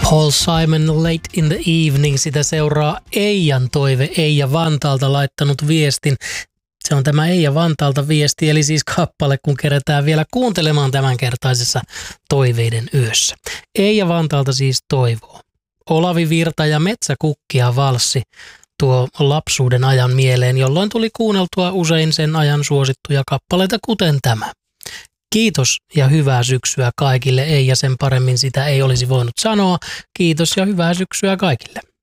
Paul Simon, Late in the Evening, sitä seuraa Eijan toive. Eija Vantaalta laittanut viestin. Se on tämä Eija Vantaalta viesti, eli siis kappale, kun kerätään vielä kuuntelemaan tämänkertaisessa Toiveiden yössä. Eija Vantaalta siis toivoo. Olavi Virta ja Metsäkukkia valssi tuo lapsuuden ajan mieleen, jolloin tuli kuunneltua usein sen ajan suosittuja kappaleita, kuten tämä. Kiitos ja hyvää syksyä kaikille. Ei ja sen paremmin sitä ei olisi voinut sanoa. Kiitos ja hyvää syksyä kaikille.